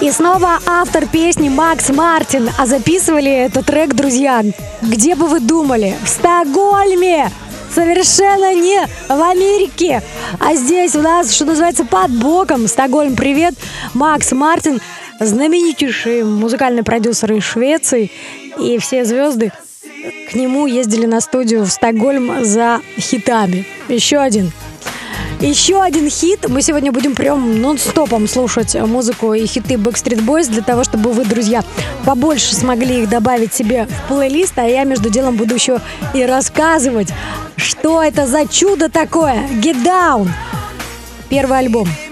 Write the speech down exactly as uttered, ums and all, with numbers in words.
И снова автор песни Макс Мартин. А записывали этот трек, друзья, где бы вы думали? В Стокгольме! Совершенно не в Америке. А здесь у нас, что называется, под боком. Стокгольм, привет. Макс Мартин, знаменитейший музыкальный продюсер из Швеции. И все звезды к нему ездили на студию в Стокгольм за хитами. Еще один. Еще один хит. Мы сегодня будем прям нон-стопом слушать музыку и хиты Backstreet Boys для того, чтобы вы, друзья, побольше смогли их добавить себе в плейлист. А я между делом буду еще и рассказывать, что это за чудо такое. Get Down. Первый альбом.